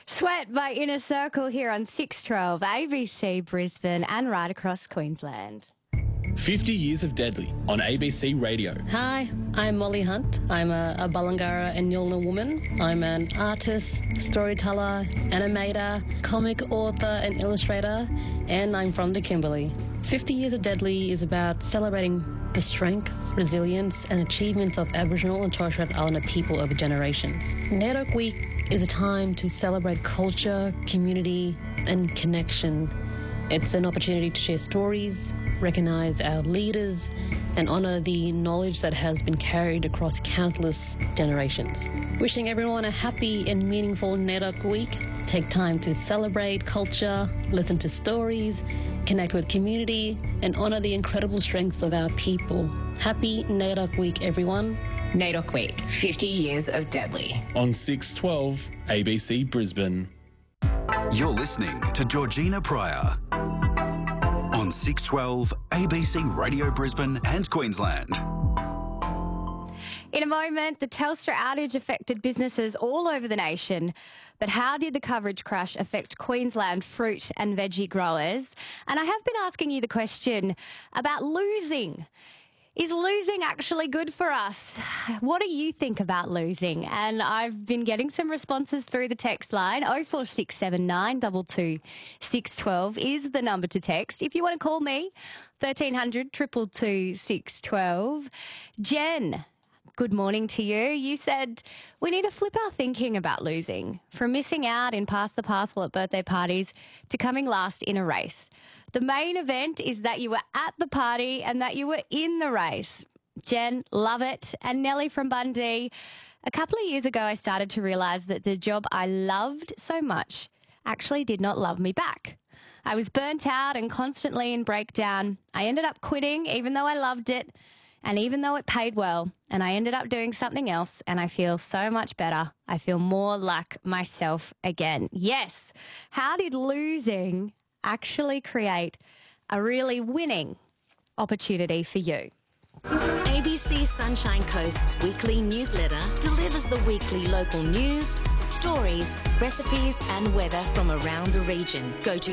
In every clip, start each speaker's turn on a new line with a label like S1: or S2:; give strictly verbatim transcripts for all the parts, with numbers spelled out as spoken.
S1: Sweat by Inner Circle here on six twelve A B C Brisbane and right across Queensland.
S2: fifty Years of Deadly on A B C Radio.
S3: Hi, I'm Molly Hunt. I'm a, a Balangara and Yolngu woman. I'm an artist, storyteller, animator, comic author and illustrator, and I'm from the Kimberley. fifty Years of Deadly is about celebrating the strength, resilience and achievements of Aboriginal and Torres Strait Islander people over generations. NAIDOC Week is a time to celebrate culture, community and connection. It's an opportunity to share stories, recognise our leaders and honour the knowledge that has been carried across countless generations. Wishing everyone a happy and meaningful NAIDOC Week. Take time to celebrate culture, listen to stories, connect with community and honour the incredible strength of our people. Happy NAIDOC Week, everyone.
S4: NAIDOC Week, fifty Years of Deadly.
S2: On six twelve A B C Brisbane.
S5: You're listening to Georgina Pryor on six twelve A B C Radio Brisbane and Queensland.
S1: In a moment, the Telstra outage affected businesses all over the nation. But how did the coverage crash affect Queensland fruit and veggie growers? And I have been asking you the question about losing. Is losing actually good for us? What do you think about losing? And I've been getting some responses through the text line. oh four six seven nine two two six one two is the number to text. If you want to call me, thirteen hundred two two two six one two. Jen, good morning to you. You said we need to flip our thinking about losing, from missing out in pass the parcel at birthday parties to coming last in a race. The main event is that you were at the party and that you were in the race. Jen, love it. And Nellie from Bundy, a couple of years ago I started to realise that the job I loved so much actually did not love me back. I was burnt out and constantly in breakdown. I ended up quitting even though I loved it and even though it paid well, and I ended up doing something else and I feel so much better. I feel more like myself again. Yes, how did losing actually create a really winning opportunity for you?
S6: A B C Sunshine Coast's weekly newsletter delivers the weekly local news, stories, recipes and weather from around the region. Go to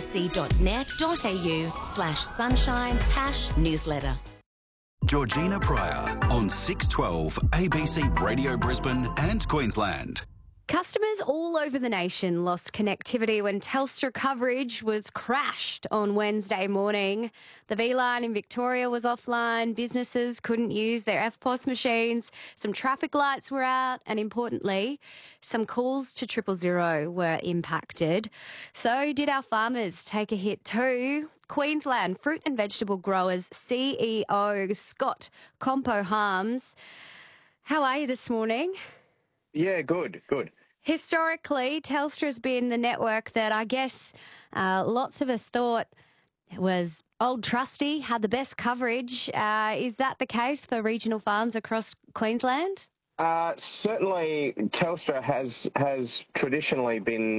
S6: abc.net.au slash sunshine hash newsletter.
S5: Georgina Pryor on six twelve A B C Radio Brisbane and Queensland.
S1: Customers all over the nation lost connectivity when Telstra coverage was crashed on Wednesday morning. The V-Line in Victoria was offline, businesses couldn't use their F P O S machines, some traffic lights were out, and importantly, some calls to triple zero were impacted. So did our farmers take a hit too? Queensland Fruit and Vegetable Growers C E O Scott Compo Harms, how are you this morning?
S7: Yeah, good, good.
S1: Historically, Telstra's been the network that I guess uh, lots of us thought was old trusty, had the best coverage. Uh, is that the case for regional farms across Queensland?
S7: Uh, certainly, Telstra has has traditionally been